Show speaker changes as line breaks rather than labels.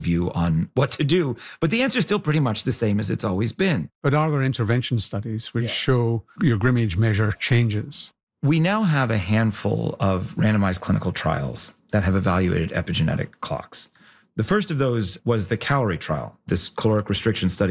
view on what to do. But the answer is still pretty much the same as it's always been.
But are there intervention studies which show your Grimage measure changes?
We now have a handful of randomized clinical trials that have evaluated epigenetic clocks. The first of those was the calorie trial, this caloric restriction study